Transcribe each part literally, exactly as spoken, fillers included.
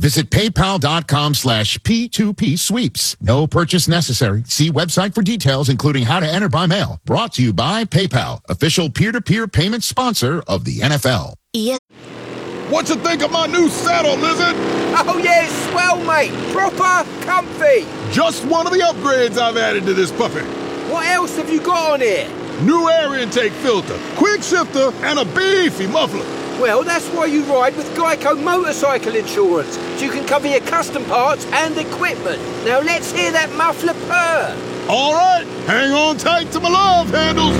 Visit paypal.com slash P2P sweeps. No purchase necessary. See website for details, including how to enter by mail. Brought to you by PayPal, official peer-to-peer payment sponsor of the N F L. Yeah. What you think of my new saddle, Lizard? Oh, yeah, it's swell, mate. Proper comfy. Just one of the upgrades I've added to this puppy. What else have you got on here? New air intake filter, quick shifter, and a beefy muffler. Well, that's why you ride with Geico Motorcycle Insurance, so you can cover your custom parts and equipment. Now let's hear that muffler purr. All right, hang on tight to my love handles.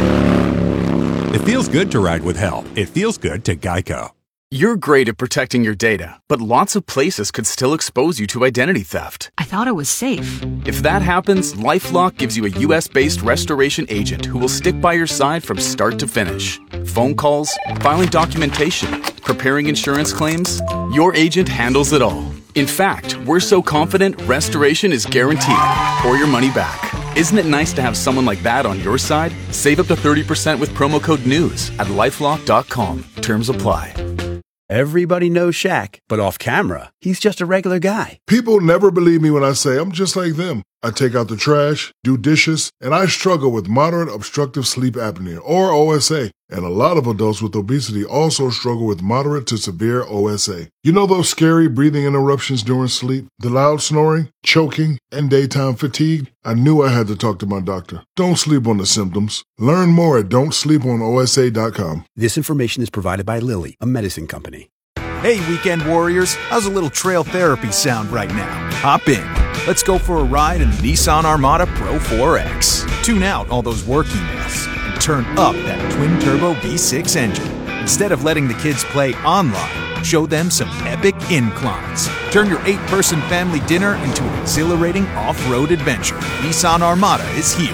It feels good to ride with help. It feels good to Geico. You're great at protecting your data, but lots of places could still expose you to identity theft. I thought it was safe. If that happens, LifeLock gives you a U S-based restoration agent who will stick by your side from start to finish. Phone calls, filing documentation, preparing insurance claims, your agent handles it all. In fact, we're so confident restoration is guaranteed or your money back. Isn't it nice to have someone like that on your side? Save up to thirty percent with promo code NEWS at lifelock dot com. Terms apply. Everybody knows Shaq, but off camera, he's just a regular guy. People never believe me when I say I'm just like them. I take out the trash, do dishes, and I struggle with moderate obstructive sleep apnea, or O S A. And a lot of adults with obesity also struggle with moderate to severe O S A. You know those scary breathing interruptions during sleep, the loud snoring, choking, and daytime fatigue? I knew I had to talk to my doctor. Don't sleep on the symptoms. Learn more at don't sleep on O S A dot com. This information is provided by Lilly, a medicine company. Hey, weekend warriors, how's a little trail therapy sound right now? Hop in. Let's go for a ride in the Nissan Armada Pro four X. Tune out all those work emails and turn up that twin-turbo V six engine. Instead of letting the kids play online, show them some epic inclines. Turn your eight-person family dinner into an exhilarating off-road adventure. Nissan Armada is here.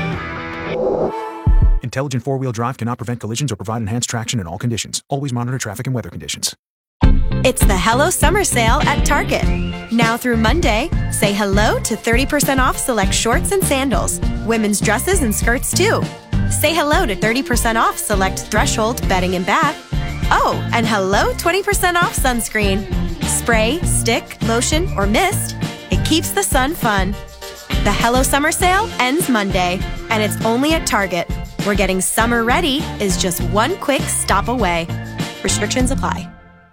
Intelligent four-wheel drive cannot prevent collisions or provide enhanced traction in all conditions. Always monitor traffic and weather conditions. It's the Hello Summer Sale at Target. Now through Monday, say hello to thirty percent off select shorts and sandals, women's dresses and skirts too. Say hello to thirty percent off select Threshold bedding and bath. Oh, and hello twenty percent off sunscreen. Spray, stick, lotion, or mist. It keeps the sun fun. The Hello Summer Sale ends Monday, and it's only at Target, where getting summer ready is just one quick stop away. Restrictions apply.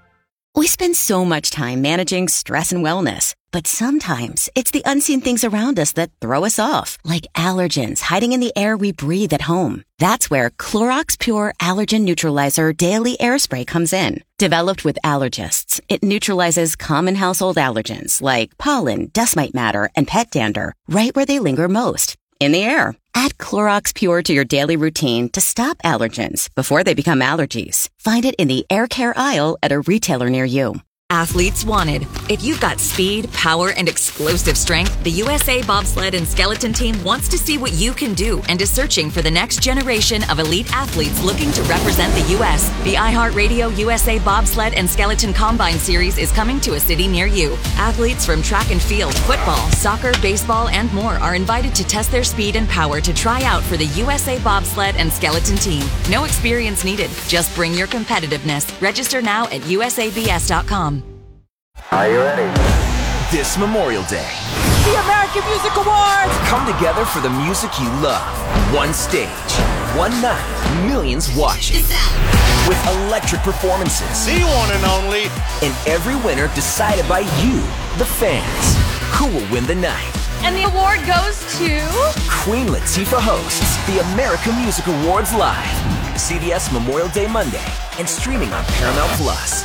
We spend so much time managing stress and wellness, but sometimes it's the unseen things around us that throw us off, like allergens hiding in the air we breathe at home. That's where Clorox Pure Allergen Neutralizer Daily Air Spray comes in. Developed with allergists, it neutralizes common household allergens like pollen, dust mite matter, and pet dander right where they linger most, in the air. Add Clorox Pure to your daily routine to stop allergens before they become allergies. Find it in the air care aisle at a retailer near you. Athletes wanted. If you've got speed, power, and explosive strength, the U S A Bobsled and Skeleton Team wants to see what you can do and is searching for the next generation of elite athletes looking to represent the U S The iHeartRadio U S A Bobsled and Skeleton Combine Series is coming to a city near you. Athletes from track and field, football, soccer, baseball, and more are invited to test their speed and power to try out for the U S A Bobsled and Skeleton Team. No experience needed. Just bring your competitiveness. Register now at U S A B S dot com. Are you ready? This Memorial Day, the American Music Awards come together for the music you love. One stage, one night, millions watching. With electric performances. The one and only. And every winner decided by you, the fans. Who will win the night? And the award goes to... Queen Latifah hosts the American Music Awards live. C B S Memorial Day Monday and streaming on Paramount Plus.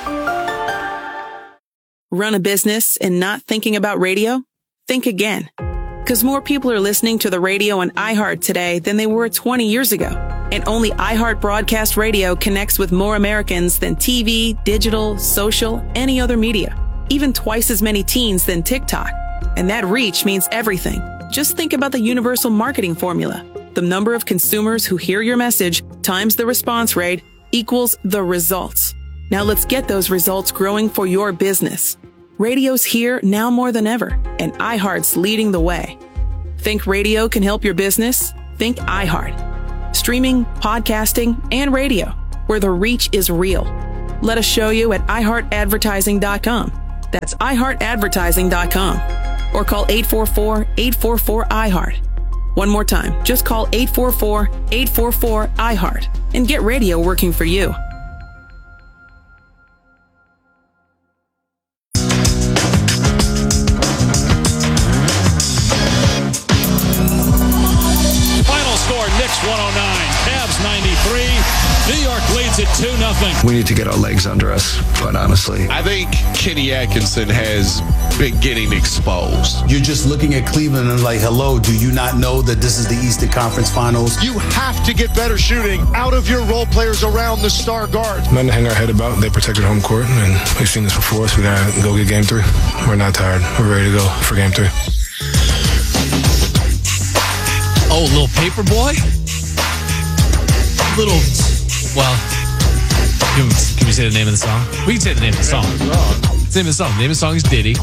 Run a business and not thinking about radio? Think again. Because more people are listening to the radio on iHeart today than they were twenty years ago. And only iHeart Broadcast Radio connects with more Americans than T V, digital, social, any other media. Even twice as many teens than TikTok. And that reach means everything. Just think about the universal marketing formula. The number of consumers who hear your message times the response rate equals the results. Now let's get those results growing for your business. Radio's here now more than ever, and iHeart's leading the way. Think radio can help your business? Think iHeart. Streaming, podcasting, and radio, where the reach is real. Let us show you at i heart advertising dot com. That's i heart advertising dot com. Or call eight four four, eight four four, I heart. One more time, just call eight four four, eight four four, I heart and get radio working for you. Final score, Knicks one oh nine, Cavs ninety-three. New York leads it two nothing. We need to get our legs under us, quite honestly. I think Kenny Atkinson has been getting exposed. You're just looking at Cleveland and like, hello, do you not know that this is the Eastern Conference Finals? You have to get better shooting out of your role players around the star guards. Nothing to hang our head about. They protected home court, and we've seen this before, so we got to go get game three. We're not tired. We're ready to go for game three. Oh, little paper boy? Little, well, can we, can we say the name of the song? We can say the name of the song. The name of the song. The name of the song is Diddy.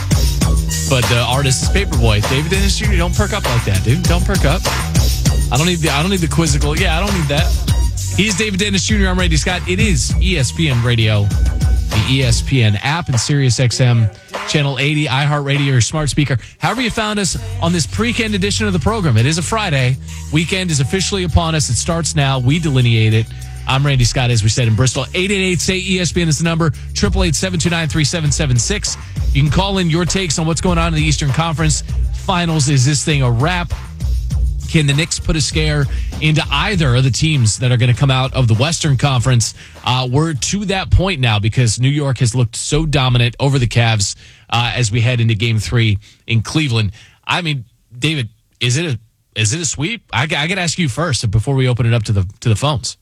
But the artist is Paperboy. David Dennis Junior, don't perk up like that, dude. Don't perk up. I don't need the I don't need the quizzical. Yeah, I don't need that. He's David Dennis Junior I'm Randy Scott. It is E S P N Radio, the E S P N app, and Sirius X M Channel eighty, iHeartRadio, your smart speaker. However you found us on this pre-weekend edition of the program. It is a Friday. Weekend is officially upon us. It starts now. We delineate it. I'm Randy Scott, as we said, in Bristol. eight eight eight, S A Y, E S P N is the number. eight eight eight, seven two nine, three seven seven six. You can call in your takes on what's going on in the Eastern Conference Finals. Is this thing a wrap? Can the Knicks put a scare into either of the teams that are going to come out of the Western Conference? Uh, we're to that point now because New York has looked so dominant over the Cavs uh, as we head into Game Three in Cleveland. I mean, David, is it a is it a sweep? I, I got to ask you first before we open it up to the to the phones.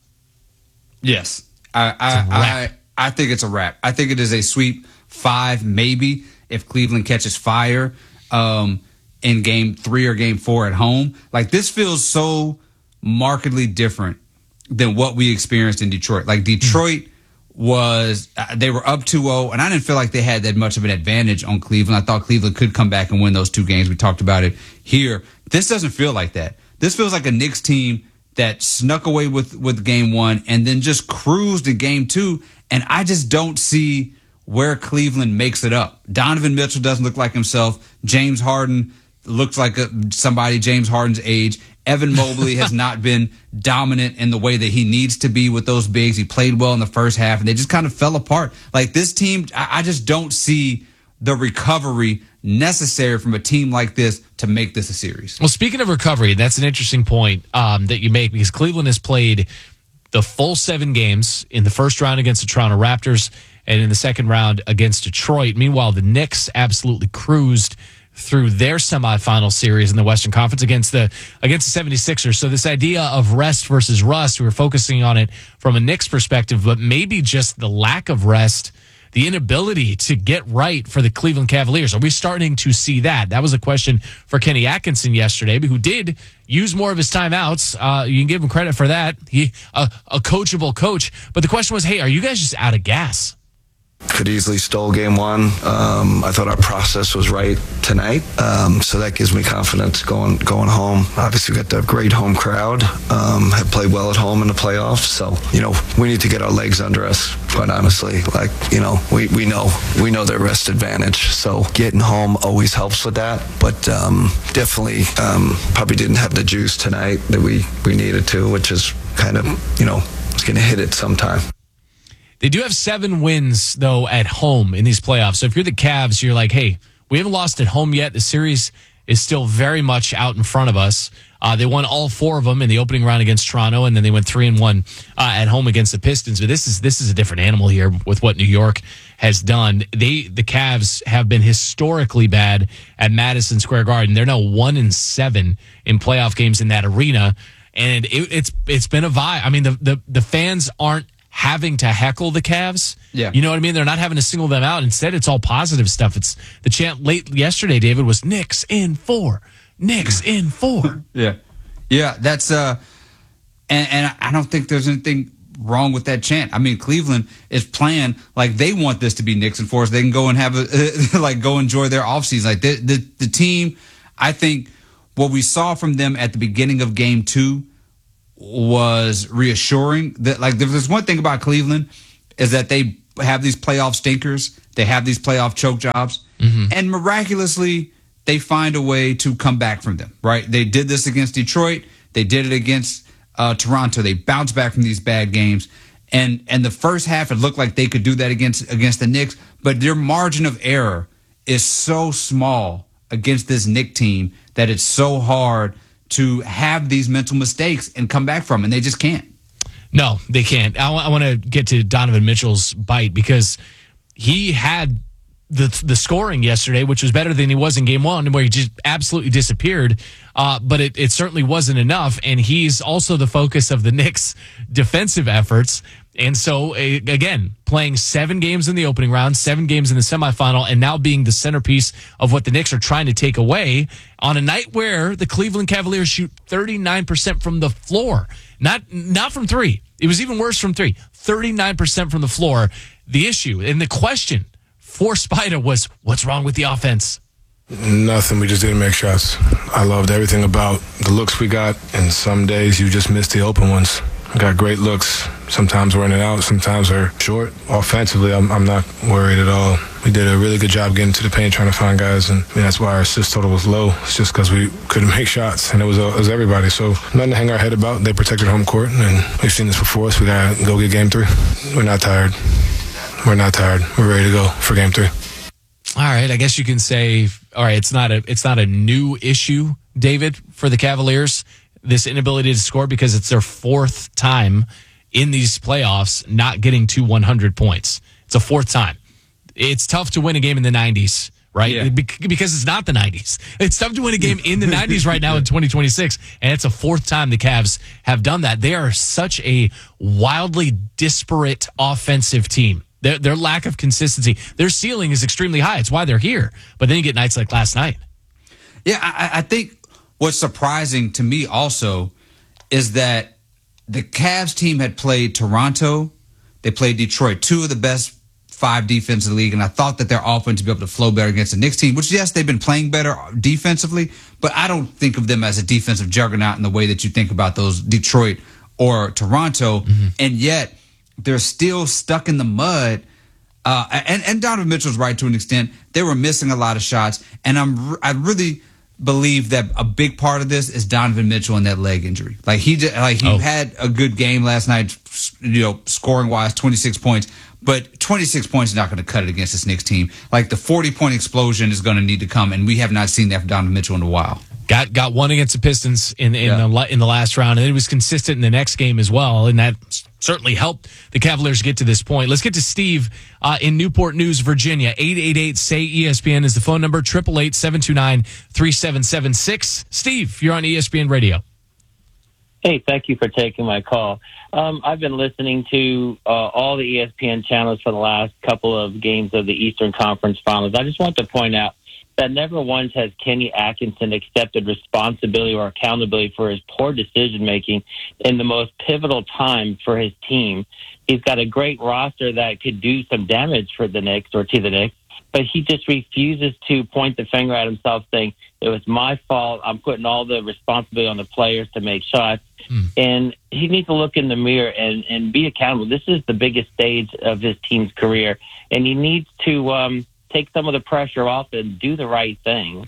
Yes, I I, I I think it's a wrap. I think it is a sweep five, maybe if Cleveland catches fire. Um, in game three or game four at home. Like, this feels so markedly different than what we experienced in Detroit. Like, Detroit was, uh, they were up two oh, and I didn't feel like they had that much of an advantage on Cleveland. I thought Cleveland could come back and win those two games. We talked about it here. This doesn't feel like that. This feels like a Knicks team that snuck away with, with game one and then just cruised to game two, and I just don't see where Cleveland makes it up. Donovan Mitchell doesn't look like himself. James Harden looks like a, somebody James Harden's age. Evan Mobley has not been dominant in the way that he needs to be with those bigs. He played well in the first half, and they just kind of fell apart. Like, this team, I, I just don't see the recovery necessary from a team like this to make this a series. Well, speaking of recovery, that's an interesting point um, that you make, because Cleveland has played the full seven games in the first round against the Toronto Raptors and in the second round against Detroit. Meanwhile, the Knicks absolutely cruised through their semifinal series in the Western Conference against the against the seventy-sixers. So this idea of rest versus rust, we were focusing on it from a Knicks perspective, but maybe just the lack of rest, the inability to get right for the Cleveland Cavaliers. Are we starting to see that? That was a question for Kenny Atkinson yesterday, who did use more of his timeouts. Uh, you can give him credit for that. He uh, a coachable coach. But the question was, hey, are you guys just out of gas? Could easily stole game one. Um, I thought our process was right tonight, um, so that gives me confidence going going home. Obviously, we got the great home crowd. Um, have played well at home in the playoffs, so you know we need to get our legs under us. Quite honestly, like you know, we, we know we know their rest advantage. So getting home always helps with that, but um, definitely um, probably didn't have the juice tonight that we we needed to, which is kind of you know it's going to hit it sometime. They do have seven wins, though, at home in these playoffs. So if you're the Cavs, you're like, hey, we haven't lost at home yet. The series is still very much out in front of us. Uh, they won all four of them in the opening round against Toronto, and then they went three and one uh, at home against the Pistons. But this is this is a different animal here with what New York has done. They the Cavs have been historically bad at Madison Square Garden. They're now one and seven in playoff games in that arena, and it, it's it's been a vibe. I mean, the the the fans aren't having to heckle the Cavs. Yeah. You know what I mean? They're not having to single them out. Instead, it's all positive stuff. It's the chant late yesterday, David, was Knicks in four. Knicks in four. Yeah. Yeah, that's uh and, and I don't think there's anything wrong with that chant. I mean, Cleveland is playing like they want this to be Knicks in four so they can go and have a like go enjoy their offseason. Like the, the the team, I think what we saw from them at the beginning of game two was reassuring. That like there's one thing about Cleveland is that they have these playoff stinkers. They have these playoff choke jobs. Mm-hmm. And miraculously, they find a way to come back from them, right? They did this against Detroit. They did it against uh, Toronto. They bounced back from these bad games. And and the first half, it looked like they could do that against against the Knicks. But their margin of error is so small against this Knicks team that it's so hard to have these mental mistakes and come back from, and they just can't. No, they can't. I, w- I want to get to Donovan Mitchell's bite because he had the the scoring yesterday, which was better than he was in game one, where he just absolutely disappeared. Uh, but it, it certainly wasn't enough, and he's also the focus of the Knicks' defensive efforts. And so, uh, again, playing seven games in the opening round, seven games in the semifinal, and now being the centerpiece of what the Knicks are trying to take away on a night where the Cleveland Cavaliers shoot thirty-nine percent from the floor. Not, not from three. It was even worse from three. thirty-nine percent from the floor. The issue and the question for Spida was, what's wrong with the offense? Nothing. We just didn't make shots. I loved everything about the looks we got, and some days you just miss the open ones. We got great looks. Sometimes we're in and out, sometimes they're short. Offensively, I'm, I'm not worried at all. We did a really good job getting to the paint, trying to find guys, and I mean, that's why our assist total was low. It's just because we couldn't make shots, and it was, uh, it was everybody. So nothing to hang our head about. They protected home court, and we've seen this before, so we got to go get game three. We're not tired. We're not tired. We're ready to go for game three. All right, I guess you can say, all right, it's not a it's not a new issue, David, for the Cavaliers, this inability to score, because it's their fourth time in these playoffs not getting to one hundred points. It's a fourth time. It's tough to win a game in the nineties, right? Yeah. Because it's not the nineties. It's tough to win a game in the nineties right now in twenty twenty-six, and it's a fourth time the Cavs have done that. They are such a wildly disparate offensive team. Their, their lack of consistency, their ceiling is extremely high. It's why they're here. But then you get nights like last night. Yeah, I, I think what's surprising to me also is that the Cavs team had played Toronto. They played Detroit, two of the best five defenses in the league. And I thought that their offense would be able to flow better against the Knicks team, which, yes, they've been playing better defensively. But I don't think of them as a defensive juggernaut in the way that you think about those Detroit or Toronto. Mm-hmm. And yet they're still stuck in the mud. Uh, and, and Donovan Mitchell's right to an extent. They were missing a lot of shots. And I'm, I really believe that a big part of this is Donovan Mitchell and that leg injury. Like he just, like he oh. had a good game last night, you know, scoring wise, twenty-six points. But twenty-six points is not going to cut it against this Knicks team. Like the forty-point explosion is going to need to come, and we have not seen that from Donovan Mitchell in a while. Got got one against the Pistons in in, yeah. the, in the last round, and it was consistent in the next game as well, and that certainly helped the Cavaliers get to this point. Let's get to Steve uh, in Newport News, Virginia. eight eight eight, S A Y, E S P N is the phone number, eight eight eight, seven two nine, three seven seven six. Steve, you're on E S P N Radio. Hey, thank you for taking my call. Um, I've been listening to uh, all the E S P N channels for the last couple of games of the Eastern Conference Finals. I just want to point out that never once has Kenny Atkinson accepted responsibility or accountability for his poor decision-making in the most pivotal time for his team. He's got a great roster that could do some damage for the Knicks or to the Knicks, but he just refuses to point the finger at himself, saying, it was my fault. I'm putting all the responsibility on the players to make shots. Mm. And he needs to look in the mirror and, and be accountable. This is the biggest stage of his team's career, and he needs to um, take some of the pressure off and do the right thing.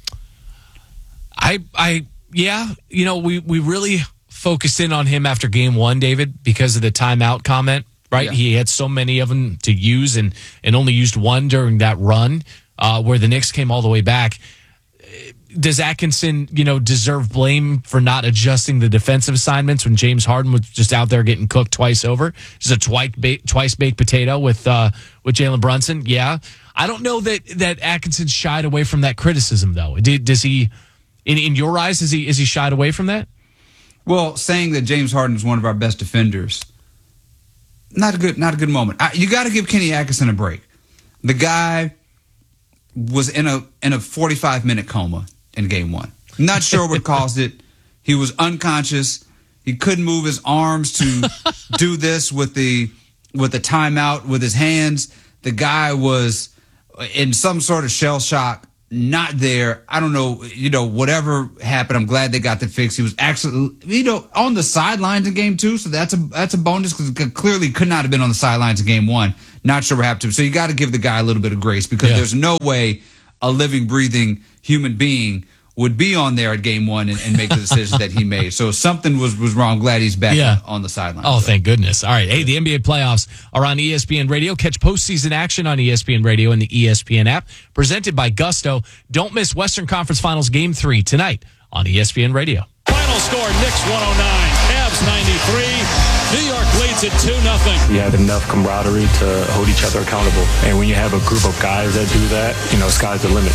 I, I, yeah, you know, we, we really focused in on him after game one, David, because of the timeout comment, right? Yeah. He had so many of them to use and, and only used one during that run uh, where the Knicks came all the way back. Does Atkinson, you know, deserve blame for not adjusting the defensive assignments when James Harden was just out there getting cooked twice over? Just a twice baked, twice baked potato with uh, with Jalen Brunson. Yeah, I don't know that that Atkinson shied away from that criticism though. Did, does he, in in your eyes, is he is he shied away from that? Well, saying that James Harden is one of our best defenders, not a good not a good moment. I, you got to give Kenny Atkinson a break. The guy was in a in a forty-five minute coma in game one. Not sure what caused it. He was unconscious. He couldn't move his arms to do this with the with the timeout with his hands. The guy was in some sort of shell shock. not there. I don't know, you know, whatever happened, I'm glad they got the fix. He was actually, you know, on the sidelines in game two, so that's a that's a bonus because clearly could not have been on the sidelines in game one. Not sure what happened to him. So you got to give the guy a little bit of grace because yeah. there's no way a living, breathing human being would be on there at game one and, and make the decisions that he made. So something was, was wrong. Glad he's back yeah. on, on the sideline. Oh, so. Thank goodness. All right. Hey, the N B A playoffs are on E S P N Radio. Catch postseason action on E S P N Radio and the E S P N app. Presented by Gusto. Don't miss Western Conference Finals Game three tonight on E S P N Radio. Final score, Knicks one oh nine, Cavs ninety-three. New York leads it two nothing. We have enough camaraderie to hold each other accountable. And when you have a group of guys that do that, you know, sky's the limit.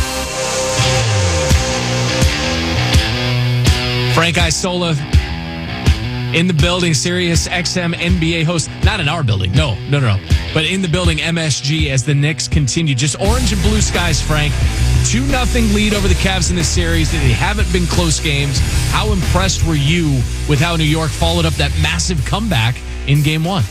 Frank Isola in the building, Sirius X M N B A host. Not in our building, no, no, no, no. But in the building, M S G, as the Knicks continue. Just orange and blue skies, Frank. two nothing lead over the Cavs in this series. They haven't been close games. How impressed were you with how New York followed up that massive comeback in game one?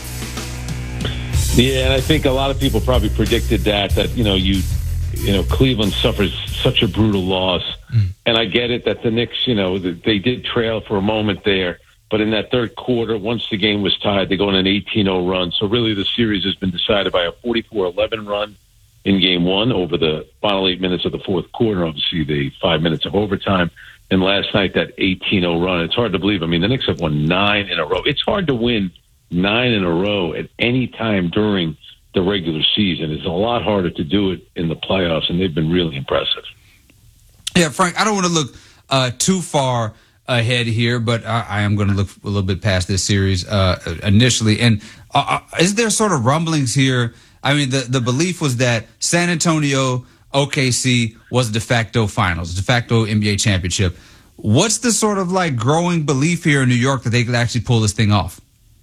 Yeah, and I think a lot of people probably predicted that, that, you know, you, you know, Cleveland suffers such a brutal loss. Mm. And I get it that the Knicks, you know, they did trail for a moment there. But in that third quarter, once the game was tied, they go on an eighteen oh run. So really the series has been decided by a forty-four eleven run in game one over the final eight minutes of the fourth quarter, obviously the five minutes of overtime. And last night, that eighteen oh run. It's hard to believe. I mean, the Knicks have won nine in a row. It's hard to win nine in a row at any time during the regular season. It's a lot harder to do it in the playoffs, and they've been really impressive. Yeah, Frank, I don't want to look uh, too far ahead here, but I, I am going to look a little bit past this series uh, initially. And uh, is there sort of rumblings here? I mean, the, the belief was that San Antonio, O K C was de facto finals, de facto N B A championship. What's the sort of like growing belief here in New York that they could actually pull this thing off?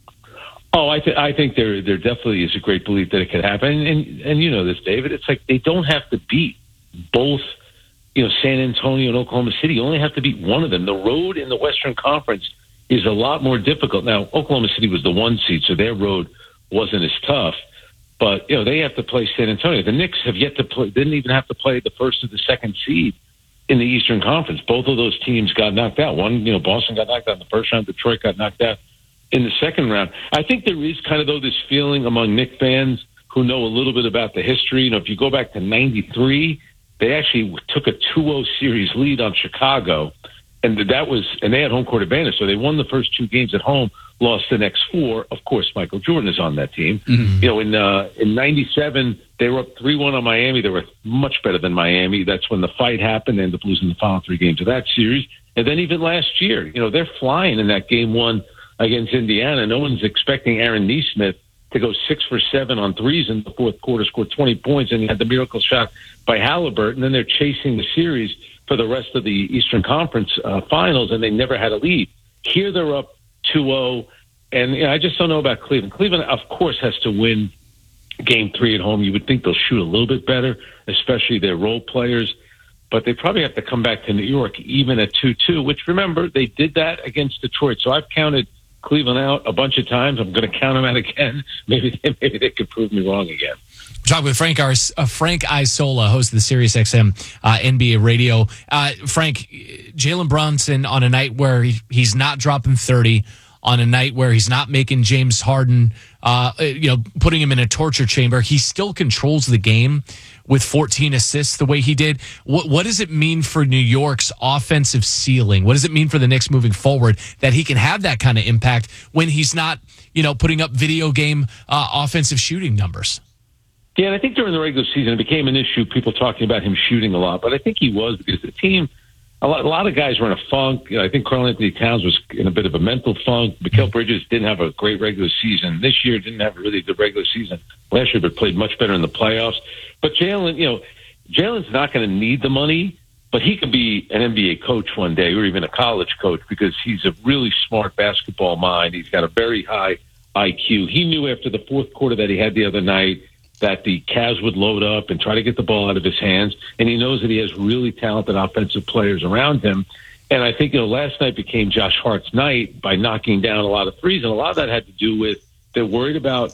Oh, I, th- I think there there definitely is a great belief that it could happen. And, and, and you know this, David, it's like they don't have to beat both, you know, San Antonio and Oklahoma City. You only have to beat one of them. The road in the Western Conference is a lot more difficult. Now, Oklahoma City was the one seed, so their road wasn't as tough. But, you know, they have to play San Antonio. The Knicks have yet to play, didn't even have to play the first or the second seed in the Eastern Conference. Both of those teams got knocked out. One, you know, Boston got knocked out in the first round. Detroit got knocked out in the second round. I think there is kind of, though, this feeling among Knicks fans who know a little bit about the history. You know, if you go back to ninety-three, they actually took a two oh series lead on Chicago. And that was, and they had home court advantage. So they won the first two games at home, lost the next four. Of course, Michael Jordan is on that team. Mm-hmm. You know, in uh, in ninety-seven, they were up three one on Miami. They were much better than Miami. That's when the fight happened. They ended up losing the final three games of that series. And then even last year, you know, they're flying in that game one against Indiana. No one's expecting Aaron Nesmith to go six for seven on threes in the fourth quarter, scored twenty points, and he had the miracle shot by Halliburton. And then they're chasing the series for the rest of the Eastern Conference uh, Finals, and they never had a lead. Here they're up two oh, and you know, I just don't know about Cleveland. Cleveland, of course, has to win game three at home. You would think they'll shoot a little bit better, especially their role players, but they probably have to come back to New York even at two two, which, remember, they did that against Detroit. So I've counted Cleveland out a bunch of times. I'm going to count them out again. Maybe, maybe they could prove me wrong again. Talking with Frank uh, Frank Isola, host of the Sirius X M uh, N B A Radio. Uh, Frank, Jalen Brunson on a night where he, he's not dropping thirty, on a night where he's not making James Harden, uh, you know, putting him in a torture chamber, he still controls the game with fourteen assists the way he did. What, what does it mean for New York's offensive ceiling? What does it mean for the Knicks moving forward that he can have that kind of impact when he's not, you know, putting up video game uh, offensive shooting numbers? Yeah, and I think during the regular season it became an issue, people talking about him shooting a lot, but I think he was because the team, a lot, a lot of guys were in a funk. You know, I think Karl-Anthony Towns was in a bit of a mental funk. Mikal Bridges didn't have a great regular season. This year didn't have a really good regular season. Last year, but played much better in the playoffs. But Jalen, you know, Jalen's not going to need the money, but he can be an N B A coach one day or even a college coach because he's a really smart basketball mind. He's got a very high I Q. He knew after the fourth quarter that he had the other night that the Cavs would load up and try to get the ball out of his hands. And he knows that he has really talented offensive players around him. And I think, you know, last night became Josh Hart's night by knocking down a lot of threes. And a lot of that had to do with they're worried about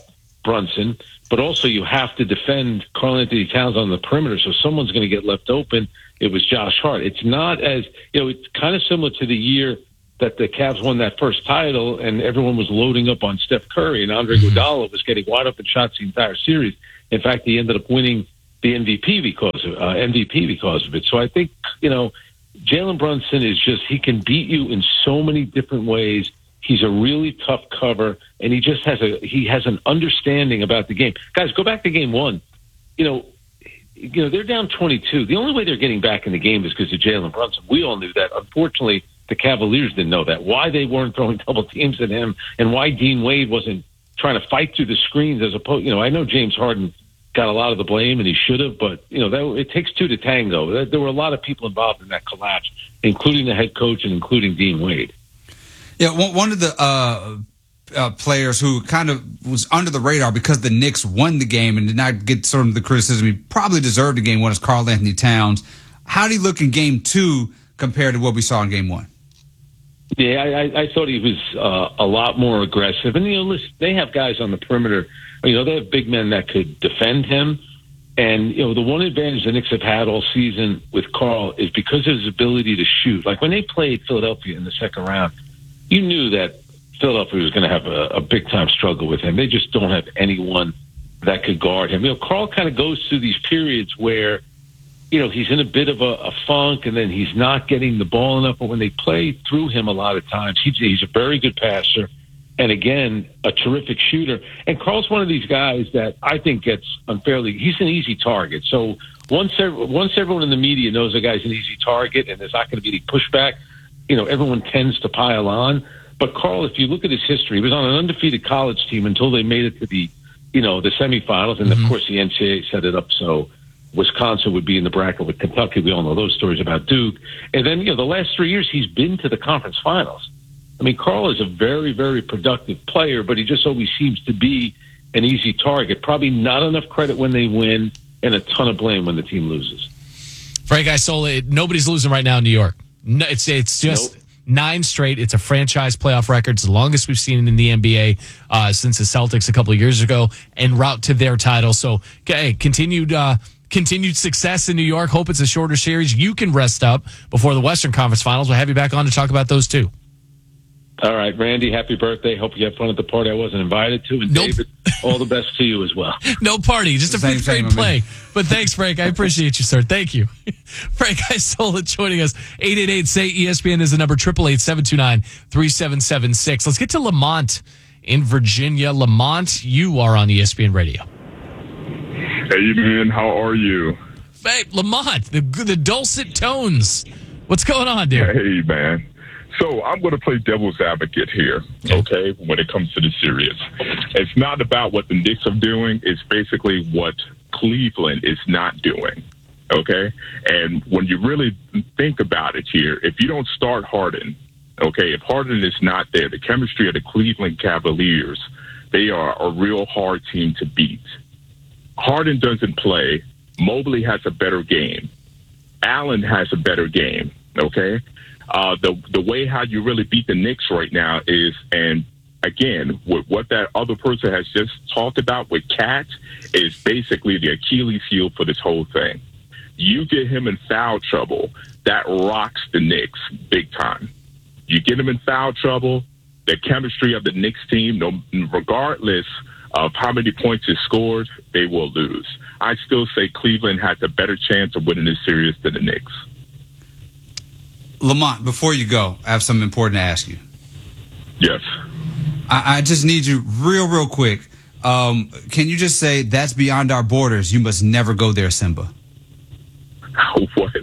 Brunson, but also you have to defend Karl-Anthony Towns on the perimeter, so someone's going to get left open. It was Josh Hart. It's not as, you know, it's kind of similar to the year that the Cavs won that first title and everyone was loading up on Steph Curry and Andre Iguodala was getting wide open shots the entire series. In fact, he ended up winning the M V P because of, uh, M V P because of it. So I think, you know, Jalen Brunson is just, he can beat you in so many different ways. He's a really tough cover, and he just has a he has an understanding about the game. Guys, go back to game one. You know, you know they're down twenty-two. The only way they're getting back in the game is because of Jalen Brunson. We all knew that. Unfortunately, the Cavaliers didn't know that. Why they weren't throwing double teams at him, and why Dean Wade wasn't trying to fight through the screens as opposed. You know, I know James Harden got a lot of the blame, and he should have, but you know that it takes two to tango. There were a lot of people involved in that collapse, including the head coach and including Dean Wade. Yeah, one of the uh, uh, players who kind of was under the radar because the Knicks won the game and did not get sort of the criticism he probably deserved in game one is Karl-Anthony Towns. How did he look in game two compared to what we saw in game one? Yeah, I, I thought he was uh, a lot more aggressive. And, you know, listen, they have guys on the perimeter. You know, they have big men that could defend him. And, you know, the one advantage the Knicks have had all season with Karl is because of his ability to shoot. Like when they played Philadelphia in the second round, you knew that Philadelphia was going to have a, a big-time struggle with him. They just don't have anyone that could guard him. You know, Karl kind of goes through these periods where, you know, he's in a bit of a, a funk, and then he's not getting the ball enough. But when they play through him a lot of times, he, he's a very good passer, and, again, a terrific shooter. And Karl's one of these guys that I think gets unfairly – he's an easy target. So once, once everyone in the media knows a guy's an easy target and there's not going to be any pushback, you know, everyone tends to pile on. But Karl, if you look at his history, he was on an undefeated college team until they made it to the, you know, the semifinals. And, mm-hmm. of course, the N C double A set it up so Wisconsin would be in the bracket with Kentucky. We all know those stories about Duke. And then, you know, the last three years he's been to the conference finals. I mean, Karl is a very, very productive player, but he just always seems to be an easy target. Probably not enough credit when they win and a ton of blame when the team loses. Frank Isola, nobody's losing right now in New York. No, it's it's just nope. nine straight. It's a franchise playoff record. It's the longest we've seen in the N B A uh, since the Celtics a couple of years ago, en route to their title. So, okay, continued uh, continued success in New York. Hope it's a shorter series. You can rest up before the Western Conference Finals. We'll have you back on to talk about those too. All right, Randy, happy birthday. Hope you had fun at the party I wasn't invited to. And nope. David, all the best to you as well. No party, just a fifth grade play. But thanks, Frank. I appreciate you, sir. Thank you. Frank Isola joining us. eight eight eight, S A Y, E S P N is the number, eight eight eight, seven two nine, three seven seven six. Let's get to Lamont in Virginia. Lamont, you are on E S P N Radio. Hey, man, how are you? Hey, Lamont, the, the dulcet tones. What's going on, dude? Hey, man. So I'm going to play devil's advocate here, okay, when it comes to the series. It's not about what the Knicks are doing. It's basically what Cleveland is not doing, okay? And when you really think about it here, if you don't start Harden, okay, if Harden is not there, the chemistry of the Cleveland Cavaliers, they are a real hard team to beat. Harden doesn't play. Mobley has a better game. Allen has a better game, okay? Uh, the the way how you really beat the Knicks right now is, and again, with what that other person has just talked about with Cat, is basically the Achilles heel for this whole thing. You get him in foul trouble, that rocks the Knicks big time. You get him in foul trouble, the chemistry of the Knicks team, no, regardless of how many points is scored, they will lose. I still say Cleveland has a better chance of winning this series than the Knicks. Lamont, before you go, I have something important to ask you. Yes. I, I just need you real, real quick. Um, can you just say, that's beyond our borders. You must never go there, Simba. What?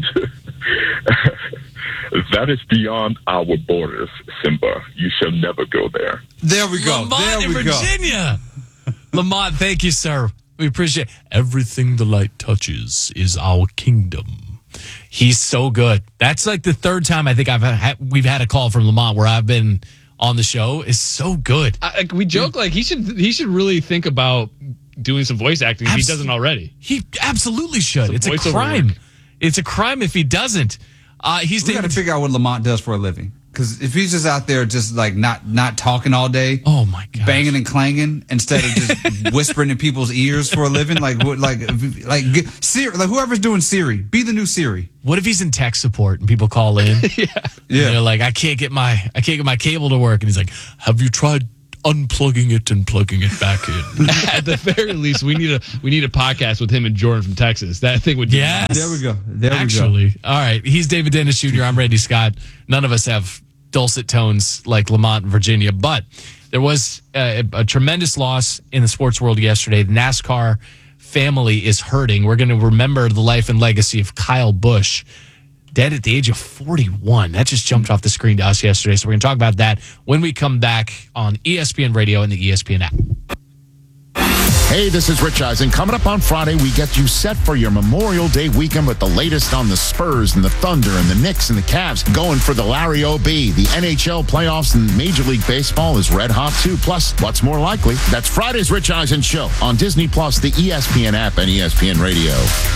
That is beyond our borders, Simba. You shall never go there. There we go. Lamont there in we Virginia. Go. Lamont, thank you, sir. We appreciate it. Everything the light touches is our kingdom. He's so good. That's like the third time I think I've had, we've had a call from Lamont where I've been on the show. Is so good. I, we joke like he should he should really think about doing some voice acting if Absol- he doesn't already. He absolutely should. It's a crime. Work. It's a crime if he doesn't. Uh, he's we got to figure out what Lamont does for a living. Because if he's just out there just like not not talking all day, oh my god, banging and clanging instead of just whispering in people's ears for a living, like what, like like Siri, like whoever's doing Siri, be the new Siri. What if he's in tech support and people call in? yeah, yeah. They're like, I can't get my I can't get my cable to work, and he's like, have you tried unplugging it and plugging it back in? At the very least, we need a we need a podcast with him and Jordan from Texas. That thing would be yes. nice. There we go. There Actually, we go. All right. He's David Dennis Junior I'm Randy Scott. None of us have dulcet tones like Lamont, Virginia, but there was a, a tremendous loss in the sports world yesterday. The NASCAR family is hurting. We're going to remember the life and legacy of Kyle Busch, dead at the age of forty-one. That just jumped off the screen to us yesterday. So we're going to talk about that when we come back on E S P N Radio and the E S P N app. Hey, this is Rich Eisen. Coming up on Friday, we get you set for your Memorial Day weekend with the latest on the Spurs and the Thunder and the Knicks and the Cavs going for the Larry O B. The N H L playoffs and Major League Baseball is red hot too. Plus, what's more likely? That's Friday's Rich Eisen Show on Disney Plus, the E S P N app, and E S P N Radio.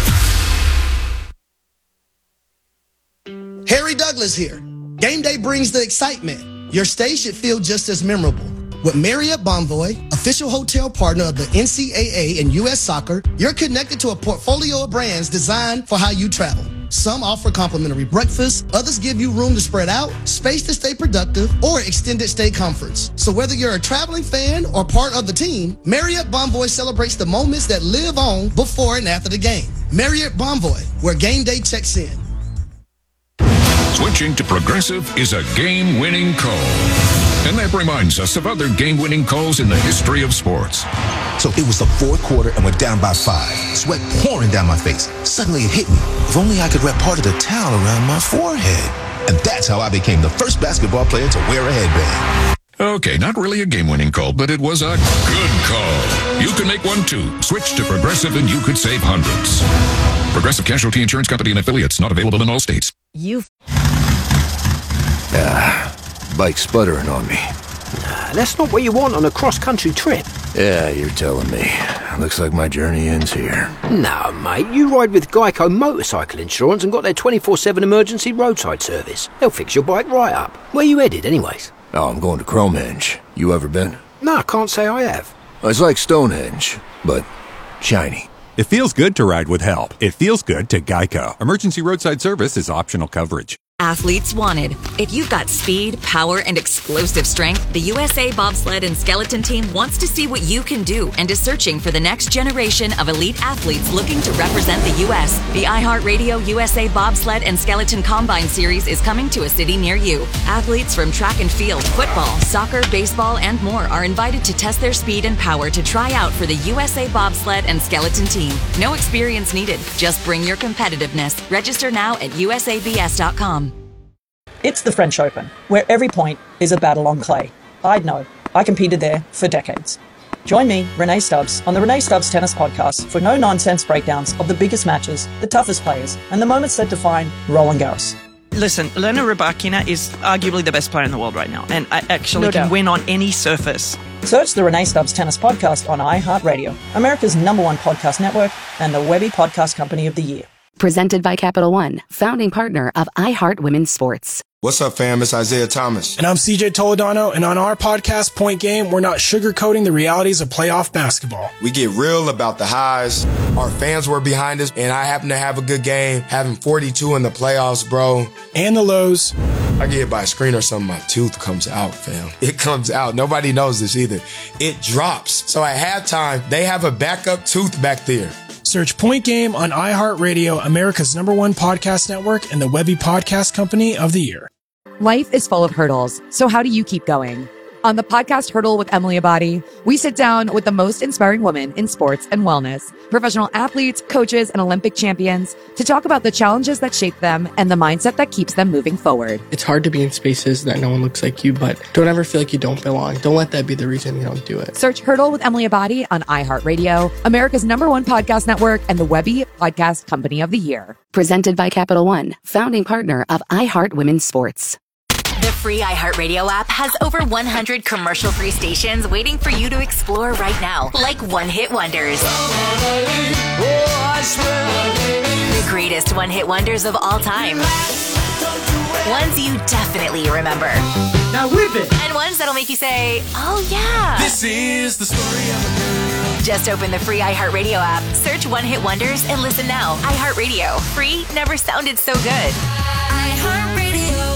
Harry Douglas here. Game day brings the excitement. Your stay should feel just as memorable. With Marriott Bonvoy, official hotel partner of the N C double A and U S Soccer, you're connected to a portfolio of brands designed for how you travel. Some offer complimentary breakfast, others give you room to spread out, space to stay productive, or extended stay comforts. So whether you're a traveling fan or part of the team, Marriott Bonvoy celebrates the moments that live on before and after the game. Marriott Bonvoy, where game day checks in. Switching to Progressive is a game-winning call. And that reminds us of other game-winning calls in the history of sports. So it was the fourth quarter and we're down by five. Sweat pouring down my face. Suddenly it hit me. If only I could wrap part of the towel around my forehead. And that's how I became the first basketball player to wear a headband. Okay, not really a game-winning call, but it was a good call. You can make one too. Switch to Progressive and you could save hundreds. Progressive Casualty Insurance Company and affiliates, not available in all states. You've... Ah, bike sputtering on me. Nah, that's not what you want on a cross-country trip. Yeah, you're telling me. Looks like my journey ends here. No, mate, you ride with Geico Motorcycle Insurance and got their twenty-four seven emergency roadside service. They'll fix your bike right up. Where you headed, anyways? Oh, I'm going to Cromenge. You ever been? No, I can't say I have. It's like Stonehenge, but shiny. It feels good to ride with help. It feels good to Geico. Emergency roadside service is optional coverage. Athletes wanted. If you've got speed, power, and explosive strength, the U S A Bobsled and Skeleton Team wants to see what you can do and is searching for the next generation of elite athletes looking to represent the U S. The iHeartRadio U S A Bobsled and Skeleton Combine Series is coming to a city near you. Athletes from track and field, football, soccer, baseball, and more are invited to test their speed and power to try out for the U S A Bobsled and Skeleton Team. No experience needed. Just bring your competitiveness. Register now at U S A B S dot com. It's the French Open, where every point is a battle on clay. I'd know. I competed there for decades. Join me, Renee Stubbs, on the Renee Stubbs Tennis Podcast for no-nonsense breakdowns of the biggest matches, the toughest players, and the moments that define Roland Garros. Listen, Elena Rybakina is arguably the best player in the world right now, and I actually No can doubt. win on any surface. Search the Renee Stubbs Tennis Podcast on iHeartRadio, America's number one podcast network, and the Webby Podcast Company of the Year. Presented by Capital One, founding partner of iHeart Women's Sports. What's up, fam? It's Isaiah Thomas. And I'm C J Toledano, and on our podcast, Point Game, we're not sugarcoating the realities of playoff basketball. We get real about the highs. Our fans were behind us, and I happen to have a good game, having forty-two in the playoffs, bro. And the lows. I get hit by a screen or something, my tooth comes out, fam. It comes out. Nobody knows this either. It drops. So at halftime, they have a backup tooth back there. Search Point Game on iHeartRadio, America's number one podcast network, and the Webby Podcast Company of the Year. Life is full of hurdles, so how do you keep going? On the podcast Hurdle with Emily Abadi, we sit down with the most inspiring women in sports and wellness, professional athletes, coaches, and Olympic champions to talk about the challenges that shape them and the mindset that keeps them moving forward. It's hard to be in spaces that no one looks like you, but don't ever feel like you don't belong. Don't let that be the reason you don't do it. Search Hurdle with Emily Abadi on iHeartRadio, America's number one podcast network, and the Webby Podcast Company of the Year. Presented by Capital One, founding partner of iHeart Women's Sports. The free iHeartRadio app has over one hundred commercial-free stations waiting for you to explore right now, like one-hit wonders. The greatest one-hit wonders of all time. Ones you definitely remember. Now whip it. And ones that'll make you say, oh yeah. This is the story of a girl. Just open the free iHeartRadio app, search One Hit Wonders, and listen now. iHeartRadio. Free never sounded so good. iHeartRadio.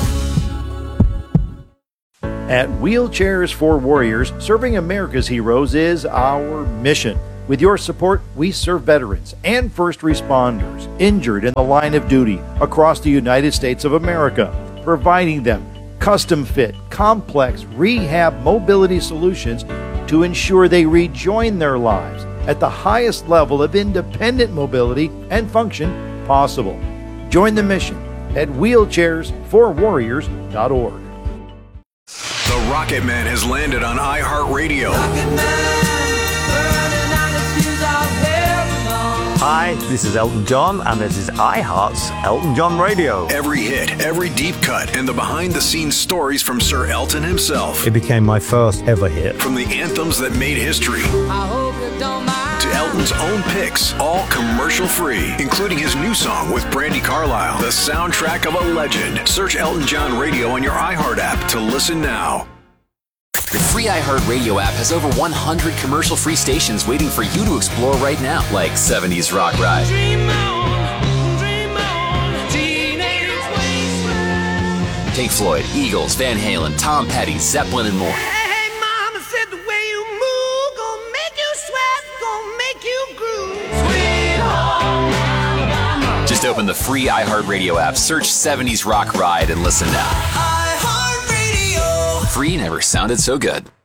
At Wheelchairs for Warriors, serving America's heroes is our mission. With your support, we serve veterans and first responders injured in the line of duty across the United States of America, providing them custom-fit, complex rehab mobility solutions to ensure they rejoin their lives at the highest level of independent mobility and function possible. Join the mission at wheelchairs for warriors dot org. The Rocket Man has landed on iHeartRadio. Hi, this is Elton John, and this is iHeart's Elton John Radio. Every hit, every deep cut, and the behind-the-scenes stories from Sir Elton himself. It became my first ever hit. From the anthems that made history to Elton's own picks, all commercial-free, including his new song with Brandi Carlile, the soundtrack of a legend. Search Elton John Radio on your iHeart app to listen now. The free iHeartRadio app has over one hundred commercial-free stations waiting for you to explore right now, like seventies Rock Ride, Dream on, dream on, teenage wasteland. Pink Floyd, Eagles, Van Halen, Tom Petty, Zeppelin, and more. Hey, mama said the way you move gonna make you sweat, gonna make you groove. Sweet home Alabama. Just open the free iHeartRadio app, search seventies Rock Ride, and listen now. iHeartRadio. Free never sounded so good.